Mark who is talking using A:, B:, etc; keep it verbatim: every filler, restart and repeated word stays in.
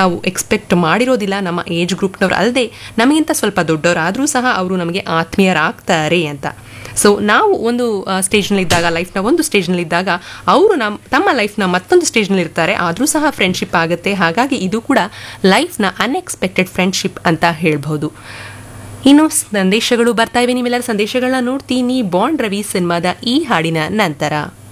A: ನಾವು ಎಕ್ಸ್ಪೆಕ್ಟ್ ಮಾಡಿರೋದಿಲ್ಲ ನಮ್ಮ ಏಜ್ ಗ್ರೂಪ್ನವ್ರು ಅಲ್ಲದೆ ನಮಗಿಂತ ಸ್ವಲ್ಪ ದೊಡ್ಡವರಾದರೂ ಸಹ ಅವರು ನಮಗೆ ಆತ್ಮೀಯರಾಗ್ತಾರೆ ಅಂತ. ಸೊ ನಾವು ಒಂದು ಸ್ಟೇಜ್ನಲ್ಲಿದ್ದಾಗ, ಲೈಫ್ನ ಒಂದು ಸ್ಟೇಜ್ನಲ್ಲಿದ್ದಾಗ ಅವರು ನಮ್ಮ ತಮ್ಮ ಲೈಫ್ನ ಮತ್ತೊಂದು ಸ್ಟೇಜ್ನಲ್ಲಿ ಇರ್ತಾರೆ, ಆದರೂ ಸಹ ಫ್ರೆಂಡ್ಶಿಪ್ ಆಗುತ್ತೆ. ಹಾಗಾಗಿ ಇದು ಕೂಡ ಲೈಫ್ನ ಅನ್ಎಕ್ಸ್ಪೆಕ್ಟೆಡ್ ಫ್ರೆಂಡ್ಶಿಪ್ ಅಂತ ಹೇಳ್ಬೋದು. ಇನ್ನು ಸಂದೇಶಗಳು ಬರ್ತಾ ಇವೆ, ನಿಮ್ಮೆಲ್ಲರ ಸಂದೇಶಗಳನ್ನ ನೋಡ್ತೀನಿ ಬಾಂಡ್ ರವಿ ಸಿನಿಮಾದ ಈ ಹಾಡಿನ ನಂತರ.